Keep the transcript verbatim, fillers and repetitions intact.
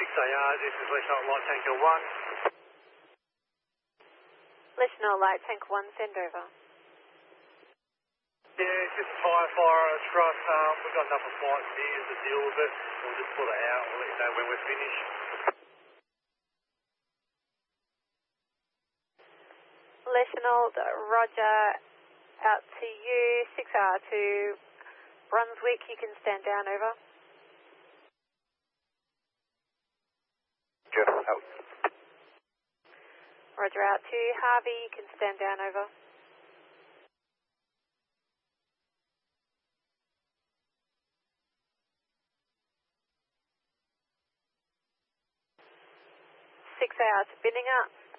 They are. This is Lieutenant Light Tanker one. Lieutenant Light Tank one, send over. Yeah, it's just a tyre fire for us. Um, we've got enough of flights here to deal with it. We'll just pull it out and we'll let you know when we're finished. Lieutenant, roger, out to you, six R to Brunswick, you can stand down, over. Roger, out. Roger, out to Harvey, you can stand down, over. six hours, spinning up.